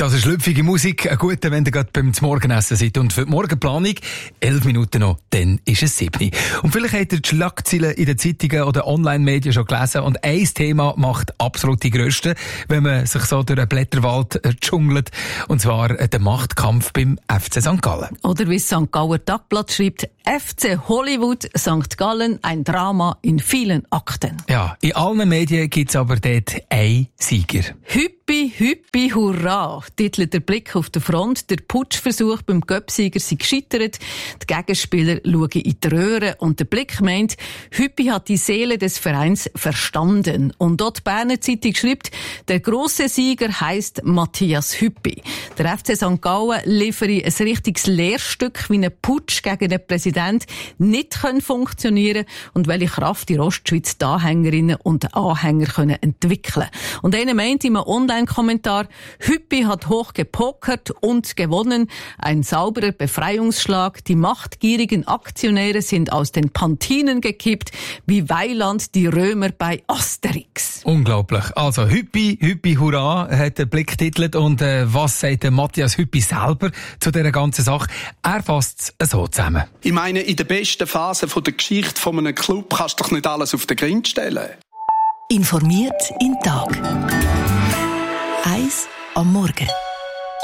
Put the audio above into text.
Das ist schlüpfige Musik, ein guter, wenn ihr gerade beim Morgenessen seid. Und für die Morgenplanung 11 Minuten noch, dann ist es 7. Und vielleicht habt ihr die Schlagzeilen in den Zeitungen oder Online-Medien schon gelesen. Und ein Thema macht absolut die grösste, wenn man sich so durch einen Blätterwald dschungelt. Und zwar der Machtkampf beim FC St. Gallen. Oder wie das St. Galler Tagblatt schreibt, FC Hollywood St. Gallen, ein Drama in vielen Akten. Ja, in allen Medien gibt es aber dort einen Sieger. Hüppi, hüppi, hurra, titelt der Blick auf der Front. Der Putschversuch beim Göpsieger sei gescheitert. Die Gegenspieler schauen in die Röhre und der Blick meint, Hüppi hat die Seele des Vereins verstanden. Und dort die Berner Zeitung schreibt, der grosse Sieger heisst Matthias Hüppi. Der FC St. Gallen liefere ein richtiges Lehrstück, wie ein Putsch gegen den Präsident nicht funktionieren kann und welche Kraft die Ostschweiz die Anhängerinnen und Anhänger können entwickeln. Und einer meint im Online-Kommentar, Hüppi hat hoch gepokert und gewonnen. Ein sauberer Befreiungsschlag. Die machtgierigen Aktionäre sind aus den Pantinen gekippt, wie Weiland die Römer bei Asterix. Unglaublich. Also Hüppi, Hüppi, hurra, hat der Blick titelt. Und was sagt der Matthias Hüppi selber zu dieser ganzen Sache? Er fasst es so zusammen. Ich meine, in der besten Phase der Geschichte von einem Club kannst du doch nicht alles auf den Grind stellen. Informiert in Tag. 1 am Morgen.